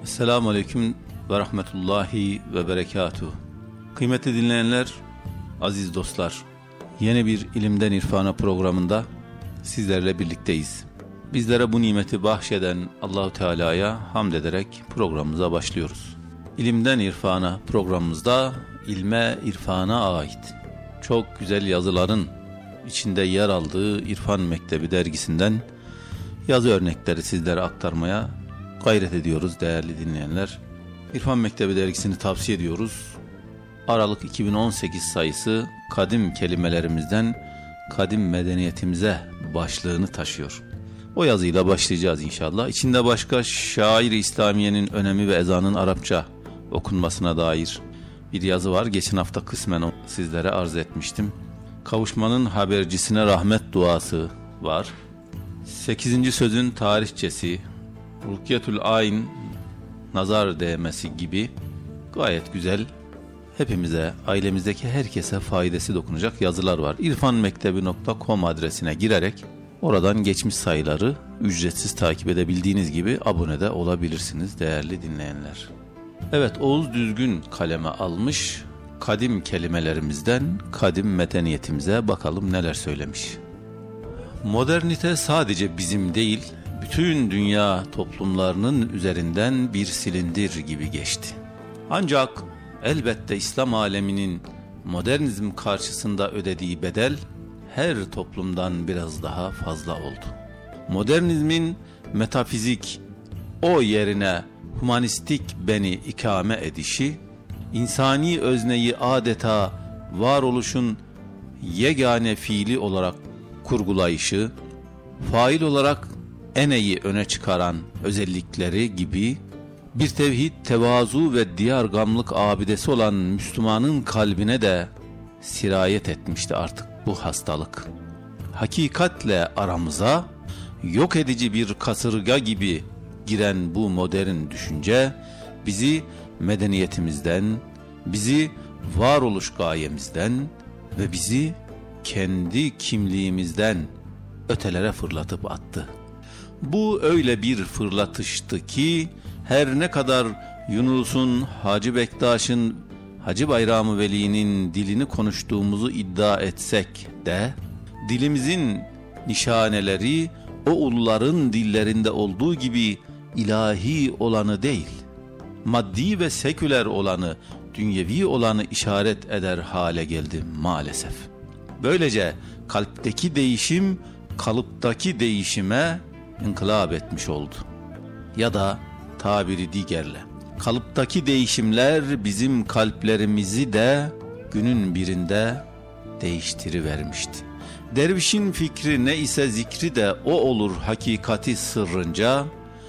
Esselamu Aleyküm ve Rahmetullahi ve Berekatuhu. Kıymetli dinleyenler, aziz dostlar, yeni bir İlimden İrfana programında sizlerle birlikteyiz. Bizlere bu nimeti bahşeden Allahu Teala'ya hamd ederek programımıza başlıyoruz. İlimden İrfana programımızda ilme, irfana ait çok güzel yazıların içinde yer aldığı İrfan Mektebi dergisinden yazı örnekleri sizlere aktarmaya gayret ediyoruz değerli dinleyenler. İrfan Mektebi dergisini tavsiye ediyoruz. Aralık 2018 sayısı kadim kelimelerimizden kadim medeniyetimize başlığını taşıyor. O yazıyla başlayacağız inşallah. İçinde başka şair-i İslamiye'nin önemi ve ezanın Arapça okunmasına dair bir yazı var. Geçen hafta kısmen sizlere arz etmiştim. Kavuşmanın habercisine rahmet duası var. 8. sözün tarihçesi, Rukyetül Ayn, nazar değmesi gibi gayet güzel, hepimize, ailemizdeki herkese faydası dokunacak yazılar var. irfanmektebi.com adresine girerek oradan geçmiş sayıları ücretsiz takip edebildiğiniz gibi abone de olabilirsiniz değerli dinleyenler. Evet, Oğuz Düzgün kaleme almış kadim kelimelerimizden kadim medeniyetimize bakalım neler söylemiş. Modernite sadece bizim değil, bütün dünya toplumlarının üzerinden bir silindir gibi geçti. Ancak elbette İslam aleminin modernizm karşısında ödediği bedel her toplumdan biraz daha fazla oldu. Modernizmin metafizik o yerine humanistik beni ikame edişi, insani özneyi adeta varoluşun yegane fiili olarak kurgulayışı, fail olarak eneyi öne çıkaran özellikleri gibi bir tevhid, tevazu ve diyar gamlık abidesi olan Müslümanın kalbine de sirayet etmişti artık bu hastalık. Hakikatle aramıza yok edici bir kasırga gibi giren bu modern düşünce bizi medeniyetimizden, bizi varoluş gayemizden ve bizi kendi kimliğimizden ötelere fırlatıp attı. Bu öyle bir fırlatıştı ki her ne kadar Yunus'un, Hacı Bektaş'ın, Hacı Bayram Veli'nin dilini konuştuğumuzu iddia etsek de dilimizin nişaneleri o ulların dillerinde olduğu gibi ilahi olanı değil, maddi ve seküler olanı, dünyevi olanı işaret eder hale geldi maalesef. Böylece kalpteki değişim kalıptaki değişime inkılap etmiş oldu. Ya da tabiri diğerle, kalıptaki değişimler bizim kalplerimizi de günün birinde değiştirivermişti. Dervişin fikri ne ise zikri de o olur hakikati sırrınca,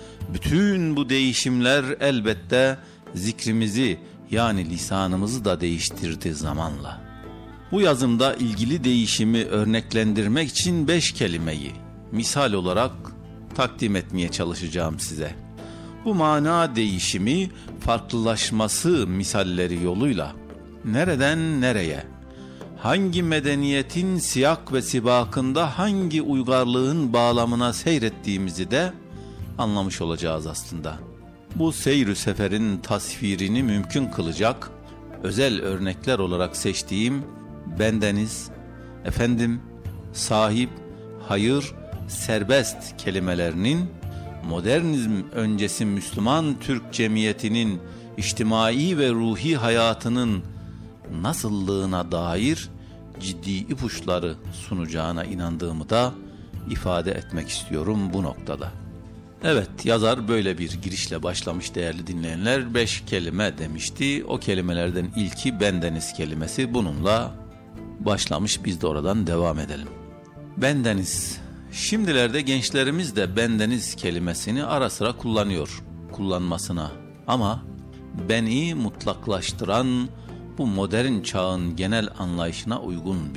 bütün bu değişimler elbette zikrimizi yani lisanımızı da değiştirdi zamanla. Bu yazımda ilgili değişimi örneklendirmek için 5 kelimeyi misal olarak takdim etmeye çalışacağım size. Bu mana değişimi farklılaşması misalleri yoluyla nereden nereye, hangi medeniyetin siyak ve sibakında hangi uygarlığın bağlamına seyrettiğimizi de anlamış olacağız aslında. Bu seyr-ü seferin tasvirini mümkün kılacak özel örnekler olarak seçtiğim bendeniz, efendim, sahip, hayır, serbest kelimelerinin modernizm öncesi Müslüman Türk cemiyetinin içtimai ve ruhi hayatının nasıllığına dair ciddi ipuçları sunacağına inandığımı da ifade etmek istiyorum bu noktada. Evet, yazar böyle bir girişle başlamış değerli dinleyenler. 5 kelime demişti. O kelimelerden ilki bendeniz kelimesi. Bununla başlamış, biz de oradan devam edelim. Bendeniz. Şimdilerde gençlerimiz de bendeniz kelimesini ara sıra kullanıyor, kullanmasına. Ama beni mutlaklaştıran bu modern çağın genel anlayışına uygun